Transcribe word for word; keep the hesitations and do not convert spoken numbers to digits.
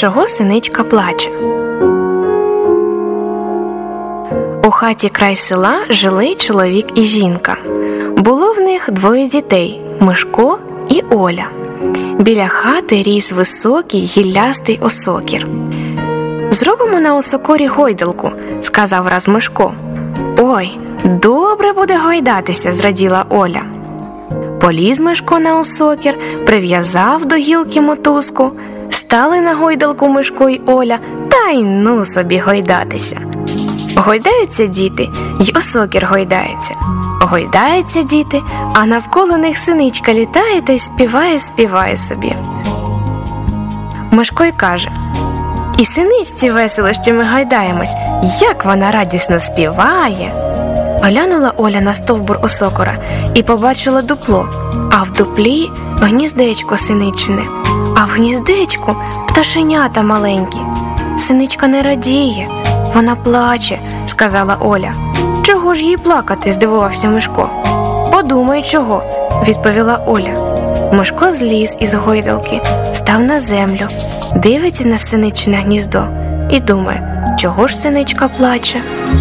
Чого синичка плаче? У хаті край села жили чоловік і жінка. Було в них двоє дітей – Мишко і Оля. Біля хати ріс високий гіллястий осокір. «Зробимо на осокорі гойдалку», – сказав раз Мишко. «Ой, добре буде гойдатися», – зраділа Оля. Поліз Мишко на осокір, прив'язав до гілки мотузку. Стали на гойдалку Мишко й Оля, та й ну собі гойдатися. Гойдаються діти, й осокір гойдається. Гойдаються діти, а навколо них синичка літає та й співає-співає собі. Мишко й каже: «І синичці весело, що ми гойдаємось, як вона радісно співає!» Глянула Оля на стовбур осокора і побачила дупло, а в дуплі гніздечко синичине, а в гніздечку пташенята маленькі. «Синичка не радіє, вона плаче», – сказала Оля. «Чого ж їй плакати?» – здивувався Мишко. «Подумай, чого», – відповіла Оля. Мишко зліз із гойдалки, став на землю, дивиться на синичине гніздо і думає, чого ж синичка плаче.